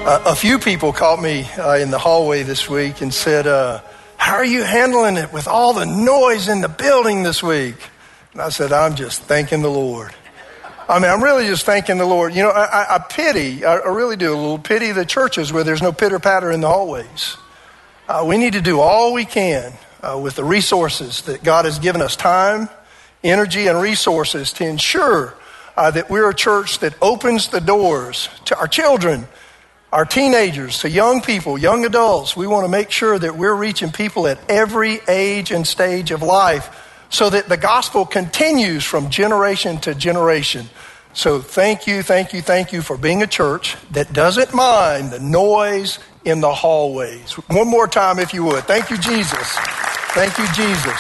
A few people caught me in the hallway this week and said, how are you handling it with all the noise in the building this week? And I said, I'm just thanking the Lord. I'm really just thanking the Lord. You know, I really do, a little pity the churches where there's no pitter patter in the hallways. We need to do all we can with the resources that God has given us, time, energy, and resources to ensure that we're a church that opens the doors to our children, our teenagers, to young people, young adults. We want to make sure that we're reaching people at every age and stage of life so that the gospel continues from generation to generation. So thank you for being a church that doesn't mind the noise in the hallways. One more time, if you would. Thank you, Jesus. Thank you, Jesus.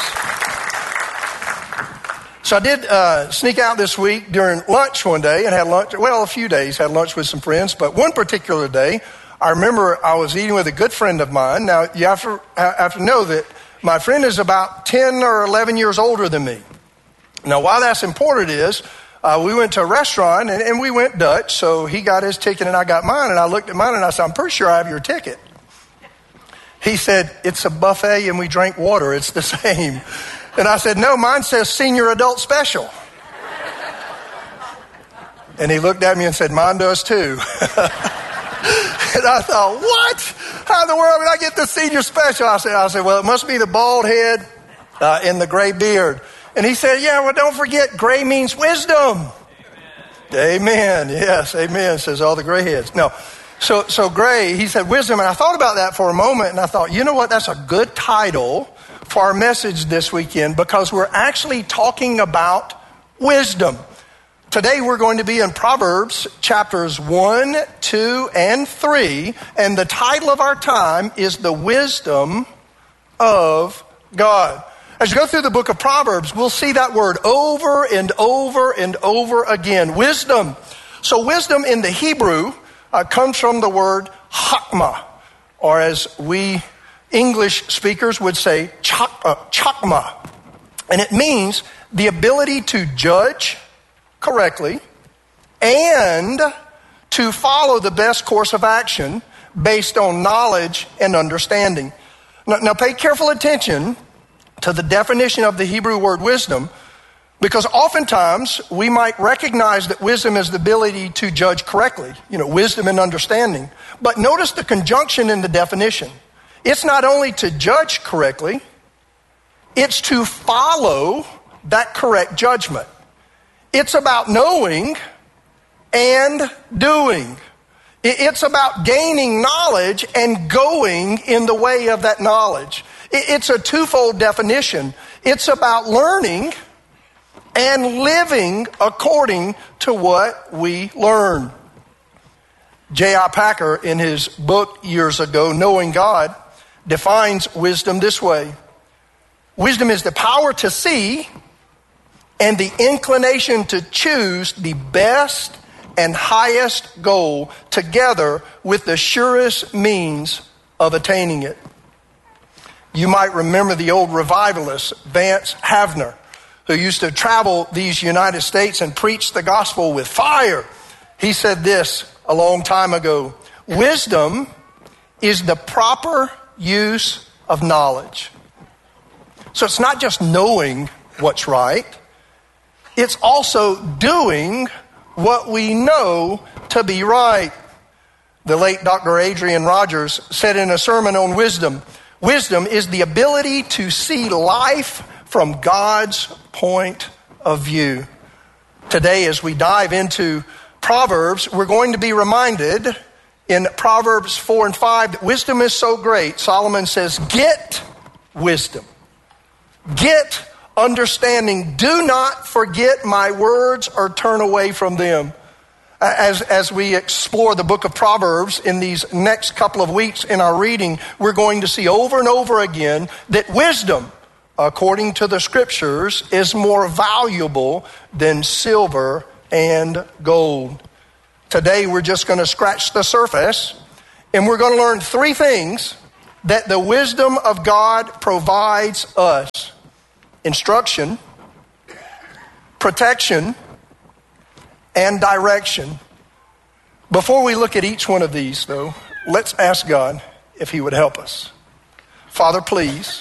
So I did sneak out this week during lunch one day and had lunch, a few days, had lunch with some friends. But one particular day, I remember I was eating with a good friend of mine. Now, you have to know that my friend is about 10 or 11 years older than me. Now, why that's important is we went to a restaurant and we went Dutch. So he got his ticket and I got mine. And I looked at mine and I said, I'm pretty sure I have your ticket. He said, it's a buffet and we drank water. It's the same. And I said, no, mine says senior adult special. And he looked at me and said, mine does too. And I thought, what? How in the world did I get the senior special? I said, well, it must be the bald head and the gray beard. And he said, yeah, well, don't forget, gray means wisdom. Amen. Yes, amen, says all the gray heads. No, so gray, he said wisdom. And I thought about that for a moment. And I thought, you know what? That's a good title for our message this weekend, because we're actually talking about wisdom. Today we're going to be in Proverbs chapters 1, 2, and 3, and the title of our time is The Wisdom of God. As you go through the book of Proverbs, we'll see that word over and over and over again, wisdom. So wisdom in the Hebrew comes from the word chakma, or as we English speakers would say chakma. And it means the ability to judge correctly and to follow the best course of action based on knowledge and understanding. Now pay careful attention to the definition of the Hebrew word wisdom, because oftentimes we might recognize that wisdom is the ability to judge correctly, wisdom and understanding. But notice the conjunction in the definition. It's not only to judge correctly, it's to follow that correct judgment. It's about knowing and doing. It's about gaining knowledge and going in the way of that knowledge. It's a twofold definition. It's about learning and living according to what we learn. J.I. Packer, in his book years ago, Knowing God, defines wisdom this way. Wisdom is the power to see and the inclination to choose the best and highest goal together with the surest means of attaining it. You might remember the old revivalist Vance Havner, who used to travel these United States and preach the gospel with fire. He said this a long time ago: wisdom is the proper use of knowledge. So it's not just knowing what's right, it's also doing what we know to be right. The late Dr. Adrian Rogers said in a sermon on wisdom, wisdom is the ability to see life from God's point of view. Today, as we dive into Proverbs, we're going to be reminded in Proverbs 4 and 5 that wisdom is so great. Solomon says, get wisdom. Get understanding. Do not forget my words or turn away from them. As we explore the book of Proverbs in these next couple of weeks in our reading, we're going to see over and over again that wisdom, according to the scriptures, is more valuable than silver and gold. Today we're just going to scratch the surface, and we're going to learn three things that the wisdom of God provides us: instruction, protection, and direction. Before we look at each one of these, though, let's ask God if he would help us. Father, please,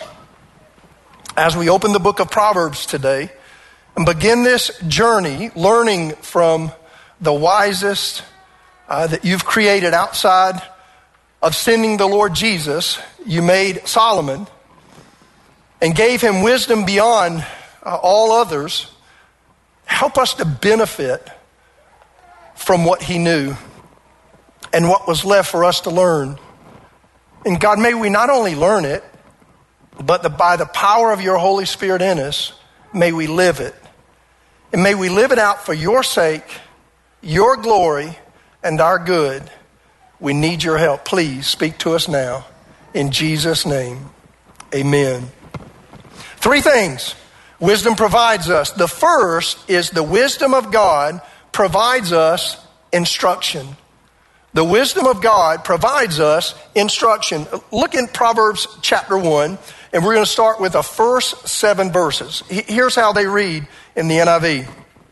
as we open the book of Proverbs today and begin this journey learning from the wisest that you've created outside of sending the Lord Jesus, you made Solomon and gave him wisdom beyond all others. Help us to benefit from what he knew and what was left for us to learn. And God, may we not only learn it, but by the power of your Holy Spirit in us, may we live it. And may we live it out for your sake, your glory, and our good. We need your help. Please speak to us now. In Jesus' name, amen. 3 things wisdom provides us. The first is the wisdom of God provides us instruction. The wisdom of God provides us instruction. Look in Proverbs chapter 1, and we're going to start with the first 7 verses. Here's how they read in the NIV.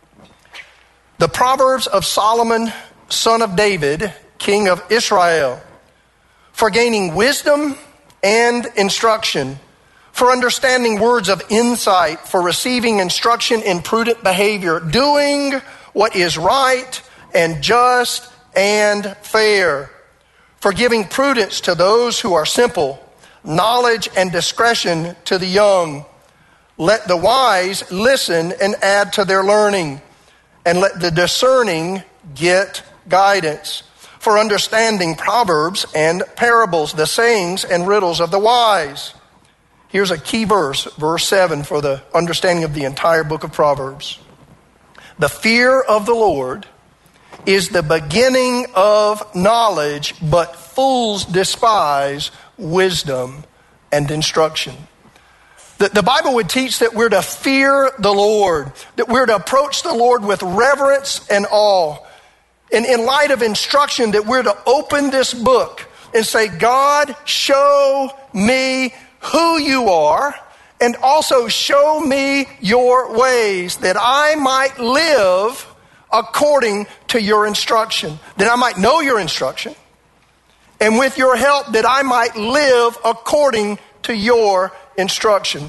The Proverbs of Solomon, son of David, king of Israel, for gaining wisdom and instruction, for understanding words of insight, for receiving instruction in prudent behavior, doing what is right and just and fair, for giving prudence to those who are simple, knowledge and discretion to the young. Let the wise listen and add to their learning, and let the discerning get guidance. For understanding proverbs and parables, the sayings and riddles of the wise. Here's a key verse, verse 7, for the understanding of the entire book of Proverbs. The fear of the Lord is the beginning of knowledge, but fools despise wisdom and instruction. The Bible would teach that we're to fear the Lord, that we're to approach the Lord with reverence and awe. And in light of instruction, that we're to open this book and say, God, show me who you are, and also show me your ways, that I might live according to your instruction, that I might know your instruction, and with your help, that I might live according to your instruction.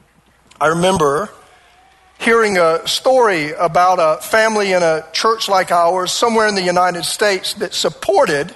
I remember hearing a story about a family in a church like ours somewhere in the United States that supported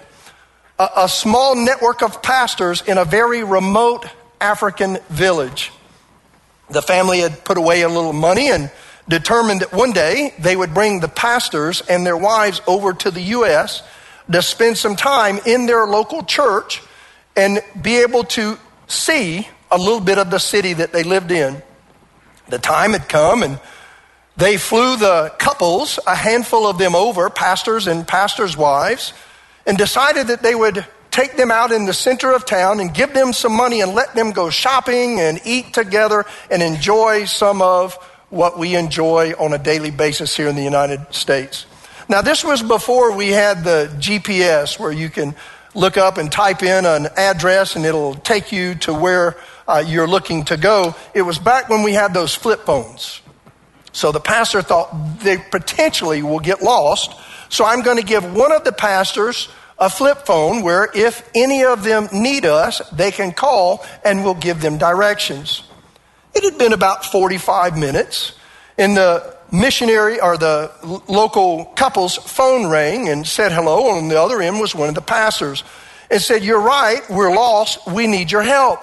a small network of pastors in a very remote African village. The family had put away a little money and determined that one day they would bring the pastors and their wives over to the U.S. to spend some time in their local church and be able to see a little bit of the city that they lived in. The time had come, and they flew the couples, a handful of them over, pastors and pastors' wives, and decided that they would take them out in the center of town and give them some money and let them go shopping and eat together and enjoy some of what we enjoy on a daily basis here in the United States. Now, this was before we had the GPS, where you can look up and type in an address and it'll take you to where you're looking to go. It was back when we had those flip phones. So the pastor thought they potentially will get lost. So I'm going to give one of the pastors a flip phone where if any of them need us, they can call and we'll give them directions. It had been about 45 minutes, and the missionary or the local couple's phone rang and said hello. On the other end was one of the pastors and said, "You're right, we're lost. We need your help."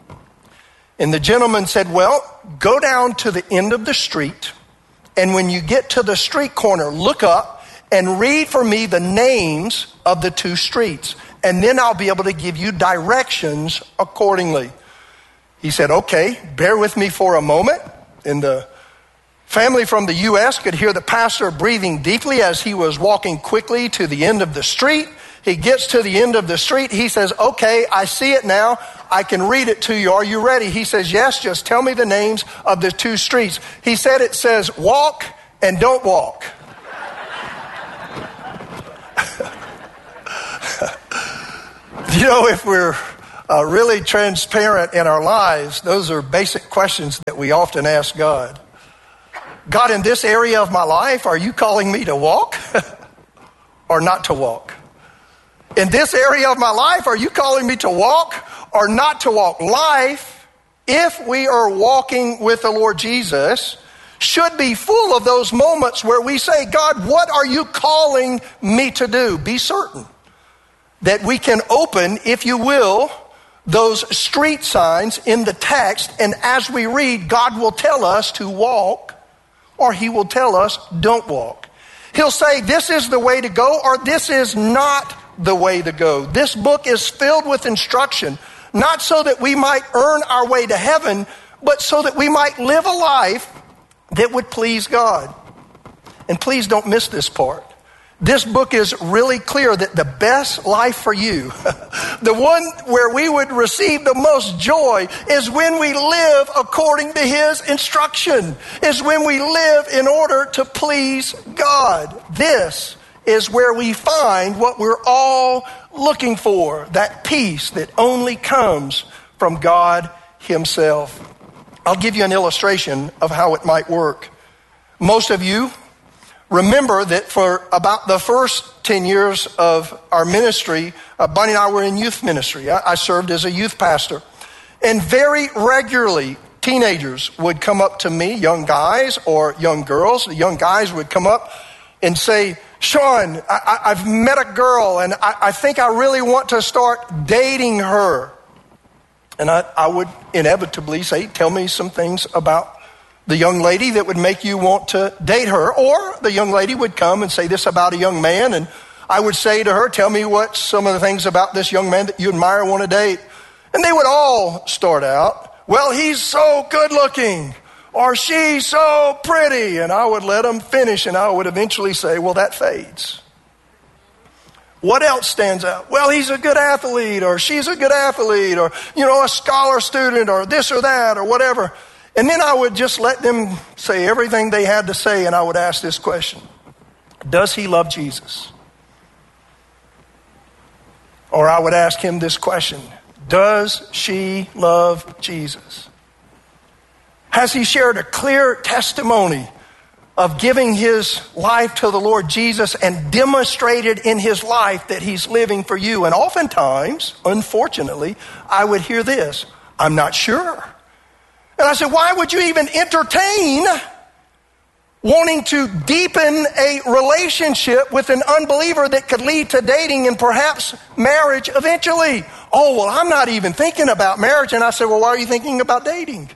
And the gentleman said, "Well, go down to the end of the street, and when you get to the street corner, look up and read for me the names of the 2 streets, and then I'll be able to give you directions accordingly." He said, "Okay, bear with me for a moment." And the family from the U.S. could hear the pastor breathing deeply as he was walking quickly to the end of the street. He gets to the end of the street. He says, "Okay, I see it now. I can read it to you. Are you ready?" He says, "Yes, just tell me the names of the 2 streets." He said, "It says walk and don't walk." You know, if we're really transparent in our lives, those are basic questions that we often ask God. God, in this area of my life, are you calling me to walk or not to walk? In this area of my life, are you calling me to walk or not to walk? Life, if we are walking with the Lord Jesus, should be full of those moments where we say, God, what are you calling me to do? Be certain that we can open, if you will, those street signs in the text, and as we read, God will tell us to walk, or he will tell us don't walk. He'll say this is the way to go, or this is not the way to go. This book is filled with instruction, not so that we might earn our way to heaven, but so that we might live a life that would please God. And please don't miss this part. This book is really clear that the best life for you, the one where we would receive the most joy, is when we live according to his instruction, is when we live in order to please God. This is where we find what we're all looking for, that peace that only comes from God himself. I'll give you an illustration of how it might work. Most of you remember that for about the first 10 years of our ministry, Bonnie and I were in youth ministry. I served as a youth pastor. And very regularly, teenagers would come up to me, young guys or young girls. The young guys would come up and say, Sean, I've met a girl and I think I really want to start dating her. And I would inevitably say, tell me some things about the young lady that would make you want to date her. Or the young lady would come and say this about a young man, and I would say to her, tell me what some of the things about this young man that you admire and want to date. And they would all start out, well, he's so good looking, or she's so pretty. And I would let them finish, and I would eventually say, well, that fades. What else stands out? Well, he's a good athlete, or she's a good athlete, or, a scholar student, or this or that, or whatever. And then I would just let them say everything they had to say, and I would ask this question. Does he love Jesus? Or I would ask him this question. Does she love Jesus? Has he shared a clear testimony of giving his life to the Lord Jesus and demonstrated in his life that he's living for you? And oftentimes, unfortunately, I would hear this. I'm not sure. And I said, why would you even entertain wanting to deepen a relationship with an unbeliever that could lead to dating and perhaps marriage eventually? Oh, well, I'm not even thinking about marriage. And I said, well, why are you thinking about dating?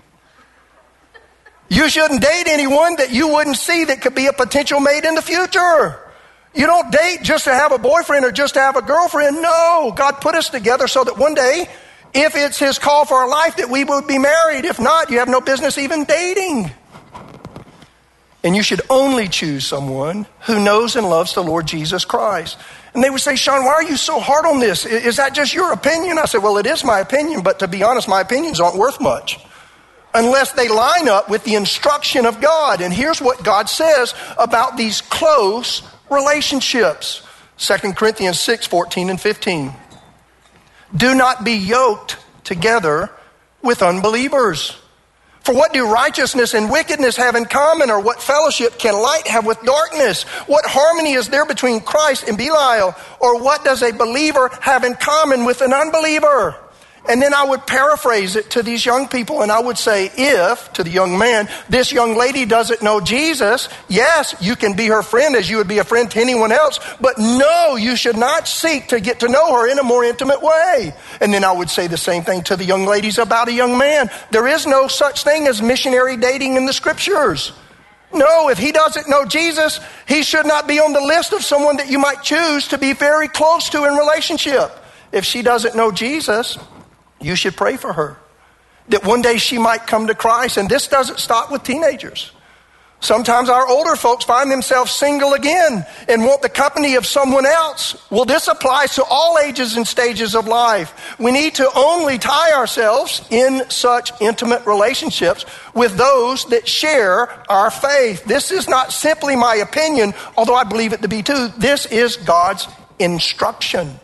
You shouldn't date anyone that you wouldn't see that could be a potential mate in the future. You don't date just to have a boyfriend or just to have a girlfriend. No, God put us together so that one day, if it's his call for our life, that we would be married. If not, you have no business even dating. And you should only choose someone who knows and loves the Lord Jesus Christ. And they would say, Sean, why are you so hard on this? Is that just your opinion? I said, well, it is my opinion, but to be honest, my opinions aren't worth much unless they line up with the instruction of God. And here's what God says about these close relationships. 2 Corinthians 6, 14 and 15. Do not be yoked together with unbelievers. For what do righteousness and wickedness have in common? Or what fellowship can light have with darkness? What harmony is there between Christ and Belial? Or what does a believer have in common with an unbeliever? And then I would paraphrase it to these young people, and I would say, if, to the young man, this young lady doesn't know Jesus, yes, you can be her friend as you would be a friend to anyone else, but no, you should not seek to get to know her in a more intimate way. And then I would say the same thing to the young ladies about a young man. There is no such thing as missionary dating in the scriptures. No, if he doesn't know Jesus, he should not be on the list of someone that you might choose to be very close to in relationship. If she doesn't know Jesus, you should pray for her, that one day she might come to Christ. And this doesn't stop with teenagers. Sometimes our older folks find themselves single again and want the company of someone else. Well, this applies to all ages and stages of life. We need to only tie ourselves in such intimate relationships with those that share our faith. This is not simply my opinion, although I believe it to be too. This is God's instruction.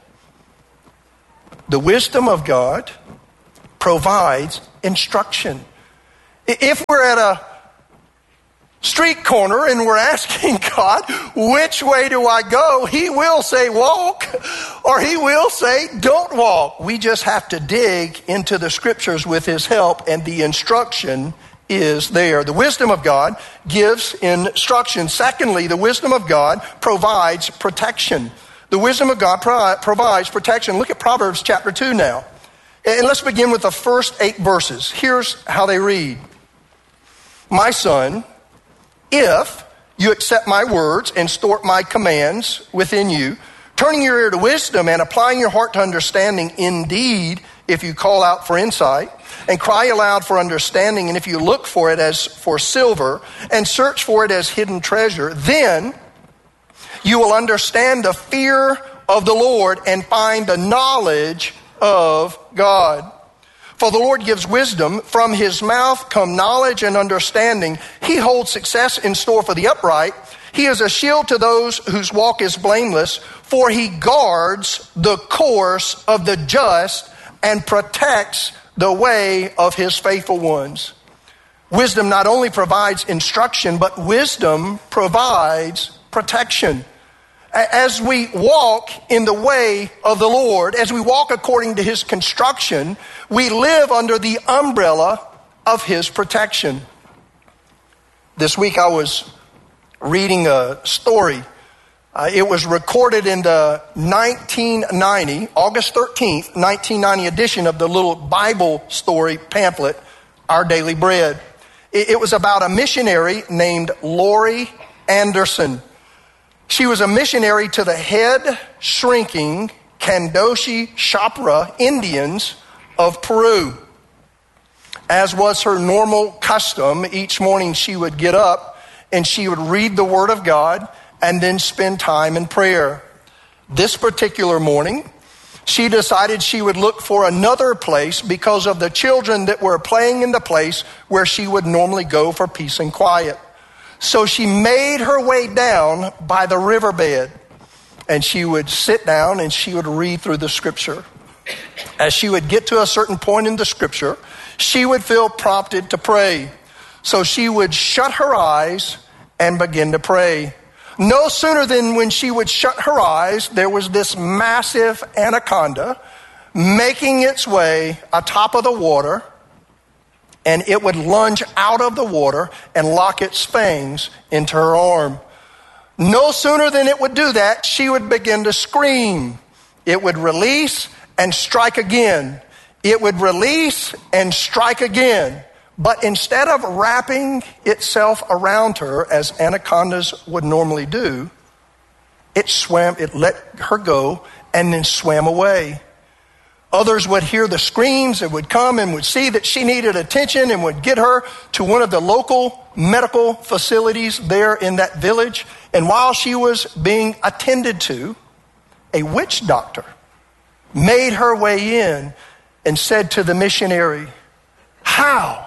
The wisdom of God provides instruction. If we're at a street corner and we're asking God, which way do I go? He will say walk. Or he will say, don't walk. We just have to dig into the scriptures with his help, and the instruction is there. The wisdom of God gives instruction. Secondly, the wisdom of God provides protection. The wisdom of God provides protection. Look at Proverbs chapter 2 now. And let's begin with the first 8 verses. Here's how they read. My son, if you accept my words and store my commands within you, turning your ear to wisdom and applying your heart to understanding, indeed, if you call out for insight and cry aloud for understanding, and if you look for it as for silver and search for it as hidden treasure, then you will understand the fear of the Lord and find the knowledge of God. For the Lord gives wisdom. From his mouth come knowledge and understanding. He holds success in store for the upright. He is a shield to those whose walk is blameless, for he guards the course of the just and protects the way of his faithful ones. Wisdom not only provides instruction, but wisdom provides protection. As we walk in the way of the Lord, as we walk according to his construction, we live under the umbrella of his protection. This week I was reading a story. It was recorded in the 1990, August 13th, 1990 edition of the little Bible story pamphlet, Our Daily Bread. It was about a missionary named Laurie Anderson. She was a missionary to the head shrinking Kandoshi Chopra Indians of Peru. As was her normal custom, each morning she would get up and she would read the Word of God and then spend time in prayer. This particular morning, she decided she would look for another place because of the children that were playing in the place where she would normally go for peace and quiet. So she made her way down by the riverbed, and she would sit down and she would read through the scripture. As she would get to a certain point in the scripture, she would feel prompted to pray. So she would shut her eyes and begin to pray. No sooner than when she would shut her eyes, there was this massive anaconda making its way atop of the water, and it would lunge out of the water and lock its fangs into her arm. No sooner than it would do that, she would begin to scream. It would release and strike again. It would release and strike again. But instead of wrapping itself around her as anacondas would normally do, it let her go and then swam away. Others would hear the screams and would come and would see that she needed attention and would get her to one of the local medical facilities there in that village. And while she was being attended to, a witch doctor made her way in and said to the missionary, How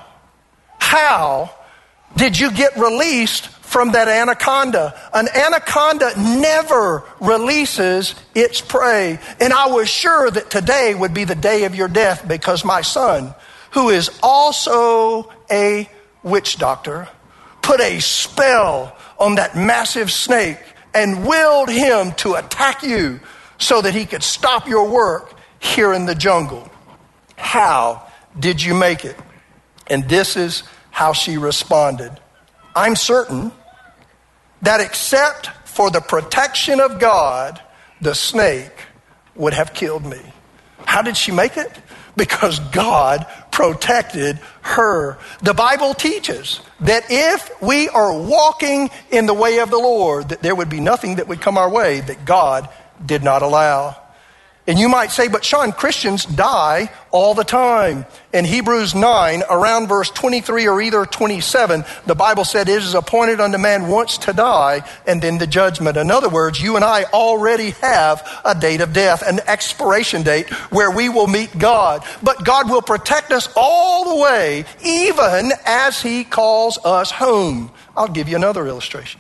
did you get released from that anaconda? An anaconda never releases its prey. And I was sure that today would be the day of your death because my son, who is also a witch doctor, put a spell on that massive snake and willed him to attack you so that he could stop your work here in the jungle. How did you make it? And this is how she responded. I'm certain that except for the protection of God, the snake would have killed me. How did she make it? Because God protected her. The Bible teaches that if we are walking in the way of the Lord, that there would be nothing that would come our way that God did not allow. And you might say, but Sean, Christians die all the time. In Hebrews 9, around verse 23 or either 27, the Bible said it is appointed unto man once to die and then the judgment. In other words, you and I already have a date of death, an expiration date where we will meet God. But God will protect us all the way, even as he calls us home. I'll give you another illustration.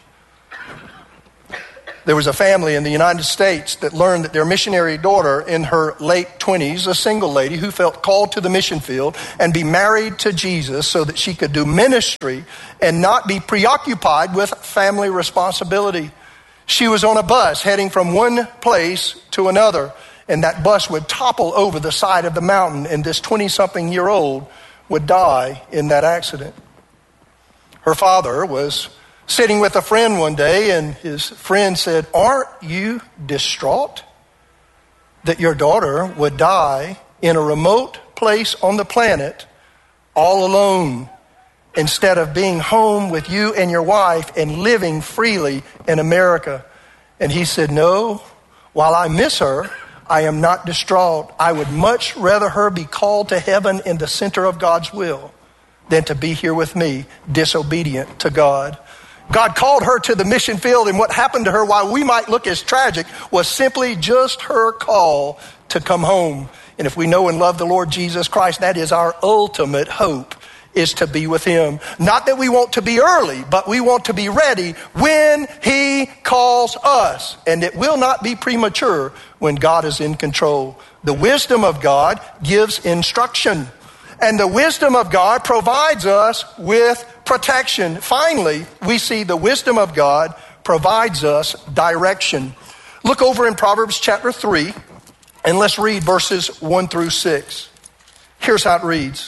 There was a family in the United States that learned that their missionary daughter in her late 20s, a single lady who felt called to the mission field and be married to Jesus so that she could do ministry and not be preoccupied with family responsibility. She was on a bus heading from one place to another. and that bus would topple over the side of the mountain, and this 20-something-year-old would die in that accident. Her father was sitting with a friend one day, and his friend said, "Aren't you distraught that your daughter would die in a remote place on the planet all alone instead of being home with you and your wife and living freely in America?" And he said, "No, while I miss her, I am not distraught. I would much rather her be called to heaven in the center of God's will than to be here with me, disobedient to God." God called her to the mission field, and what happened to her, while we might look as tragic, was simply just her call to come home. And if we know and love the Lord Jesus Christ, that is our ultimate hope, is to be with him. Not that we want to be early, but we want to be ready when he calls us. And it will not be premature when God is in control. The wisdom of God gives instruction, and the wisdom of God provides us with protection. Finally, we see the wisdom of God provides us direction. Look over in Proverbs chapter 3, and let's read verses 1 through 6. Here's how it reads.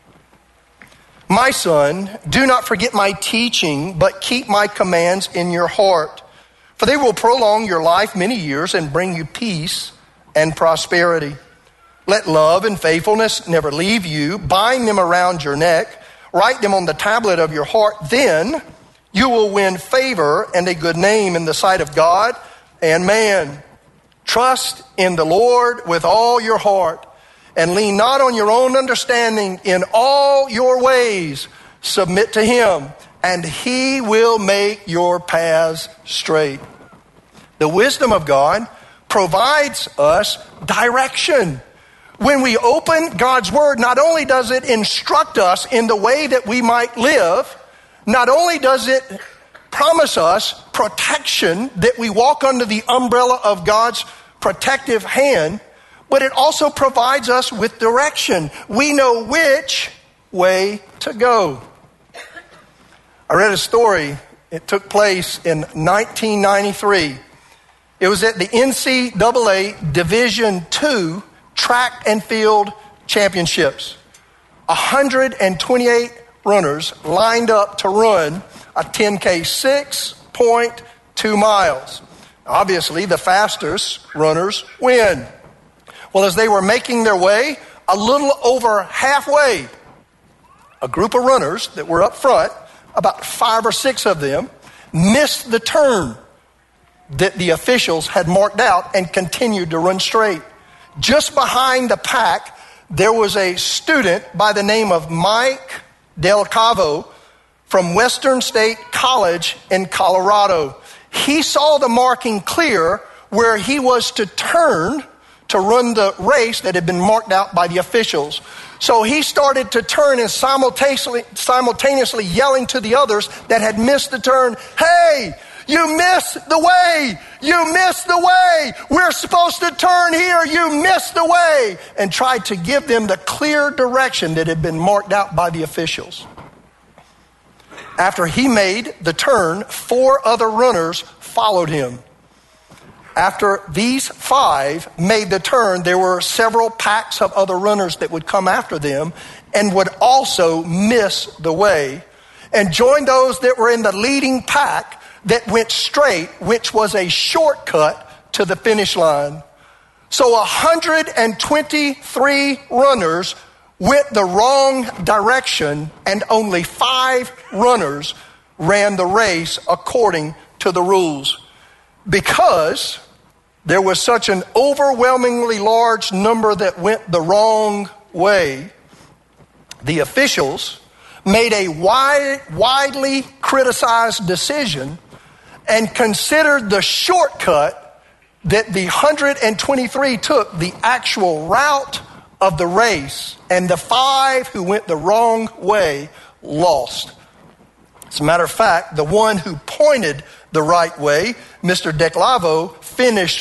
"My son, do not forget my teaching, but keep my commands in your heart. For they will prolong your life many years and bring you peace and prosperity. Let love and faithfulness never leave you. Bind them around your neck. Write them on the tablet of your heart. Then you will win favor and a good name in the sight of God and man. Trust in the Lord with all your heart, and lean not on your own understanding. In all your ways submit to him, and he will make your paths straight." The wisdom of God provides us direction. When we open God's word, not only does it instruct us in the way that we might live, not only does it promise us protection, that we walk under the umbrella of God's protective hand, but it also provides us with direction. We know which way to go. I read a story. It took place in 1993. It was at the NCAA Division II Track and Field Championships. 128 runners lined up to run a 10K, 6.2 miles. Obviously, the fastest runners win. Well, as they were making their way, a little over halfway, a group of runners that were up front, about 5 or 6 of them, missed the turn that the officials had marked out and continued to run straight. Just behind the pack, there was a student by the name of Mike Del Cavo from Western State College in Colorado. He saw the marking clear where he was to turn to run the race that had been marked out by the officials. So he started to turn and simultaneously yelling to the others that had missed the turn, "Hey, you missed the way! You missed the way! We're supposed to turn here! You missed the way!" And tried to give them the clear direction that had been marked out by the officials. After he made the turn, 4 other runners followed him. After these 5 made the turn, there were several packs of other runners that would come after them and would also miss the way and join those that were in the leading pack that went straight, which was a shortcut to the finish line. So 123 runners went the wrong direction, and only 5 runners ran the race according to the rules. Because there was such an overwhelmingly large number that went the wrong way, the officials made a widely criticized decision and considered the shortcut that the 123 took the actual route of the race, and the 5 who went the wrong way lost. As a matter of fact, the one who pointed the right way, Mr. DeClavo, finished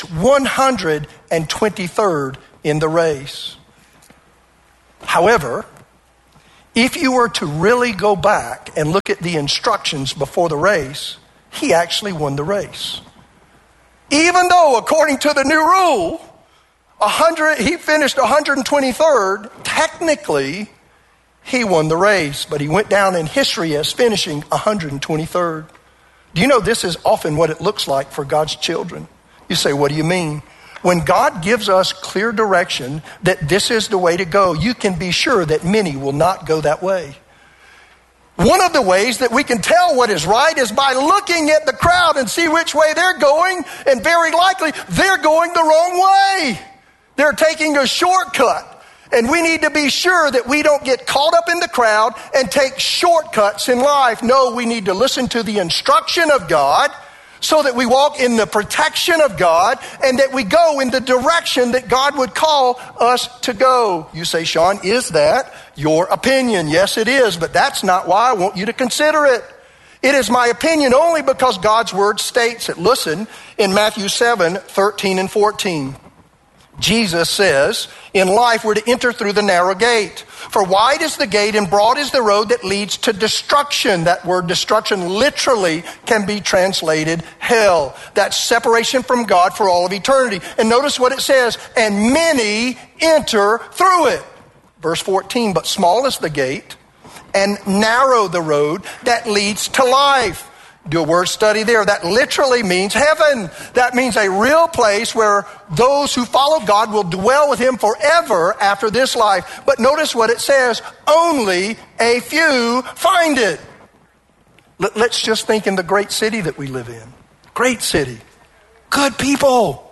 123rd in the race. However, if you were to really go back and look at the instructions before the race, he actually won the race. Even though, according to the new rule, He finished 123rd. Technically, he won the race, but he went down in history as finishing 123rd. Do you know this is often what it looks like for God's children? You say, what do you mean? When God gives us clear direction that this is the way to go, you can be sure that many will not go that way. One of the ways that we can tell what is right is by looking at the crowd and see which way they're going, and very likely they're going the wrong way. They're taking a shortcut. And we need to be sure that we don't get caught up in the crowd and take shortcuts in life. No, we need to listen to the instruction of God so that we walk in the protection of God and that we go in the direction that God would call us to go. You say, Sean, is that your opinion? Yes, it is, but that's not why I want you to consider it. It is my opinion only because God's word states it. Listen, in Matthew 7:13 and 14. Jesus says, in life we're to enter through the narrow gate. For wide is the gate and broad is the road that leads to destruction. That word destruction literally can be translated hell. That's separation from God for all of eternity. And notice what it says, and many enter through it. Verse 14, but small is the gate and narrow the road that leads to life. Do a word study there. That literally means heaven. That means a real place where those who follow God will dwell with him forever after this life. But notice what it says, only a few find it. Let's just think in the great city that we live in. Great city. Good people.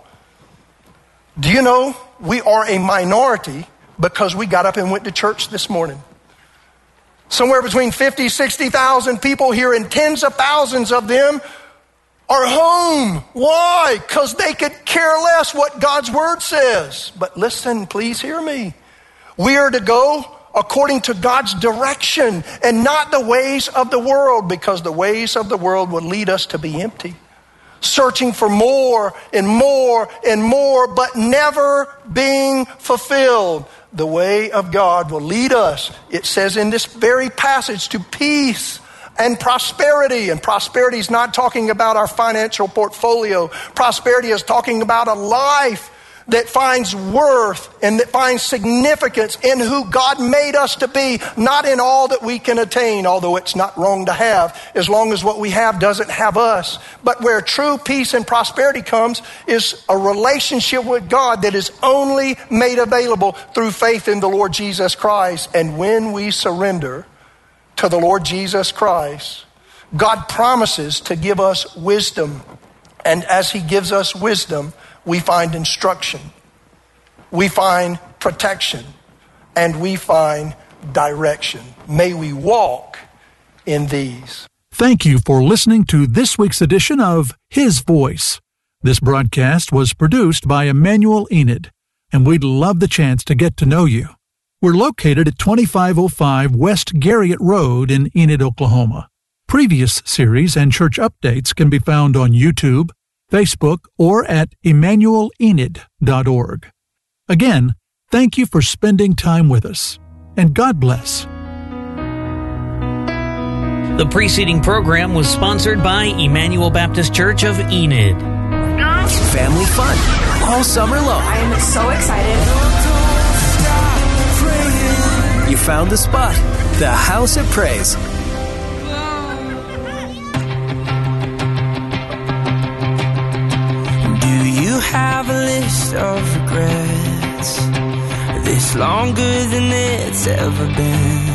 Do you know we are a minority because we got up and went to church this morning? Somewhere between 50, 60,000 people here, and tens of thousands of them are home. Why? Because they could care less what God's word says. But listen, please hear me. We are to go according to God's direction and not the ways of the world, because the ways of the world will lead us to be empty, searching for more and more and more, but never being fulfilled. The way of God will lead us, it says in this very passage, to peace and prosperity. And prosperity is not talking about our financial portfolio. Prosperity is talking about a life that finds worth and that finds significance in who God made us to be, not in all that we can attain, although it's not wrong to have, as long as what we have doesn't have us. But where true peace and prosperity comes is a relationship with God that is only made available through faith in the Lord Jesus Christ. And when we surrender to the Lord Jesus Christ, God promises to give us wisdom. And as he gives us wisdom, we find instruction, we find protection, and we find direction. May we walk in these. Thank you for listening to this week's edition of His Voice. This broadcast was produced by Emmanuel Enid, and we'd love the chance to get to know you. We're located at 2505 West Garriott Road in Enid, Oklahoma. Previous series and church updates can be found on YouTube, Facebook, or at emmanuelenid.org. Again, thank you for spending time with us, and God bless. The preceding program was sponsored by Emmanuel Baptist Church of Enid. Family fun all summer long. I am so excited. You found the spot, the House of Praise. You have a list of regrets that's longer than it's ever been.